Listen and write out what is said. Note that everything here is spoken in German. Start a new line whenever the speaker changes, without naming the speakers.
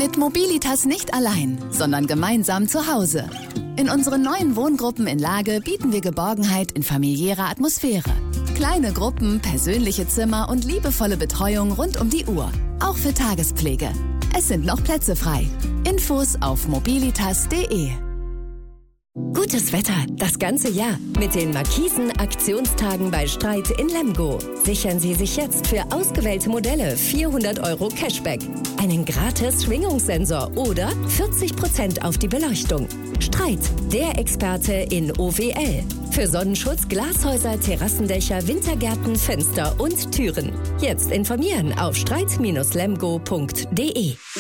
Mit Mobilitas nicht allein, sondern gemeinsam zu Hause. In unseren neuen Wohngruppen in Lage bieten wir Geborgenheit in familiärer Atmosphäre. Kleine Gruppen, persönliche Zimmer und liebevolle Betreuung rund um die Uhr. Auch für Tagespflege. Es sind noch Plätze frei. Infos auf mobilitas.de.
Gutes Wetter das ganze Jahr mit den Markisen-Aktionstagen bei Streit in Lemgo. Sichern Sie sich jetzt für ausgewählte Modelle 400 € Cashback, einen gratis Schwingungssensor oder 40% auf die Beleuchtung. Streit, der Experte in OWL. Für Sonnenschutz, Glashäuser, Terrassendächer, Wintergärten, Fenster und Türen. Jetzt informieren auf streit-lemgo.de.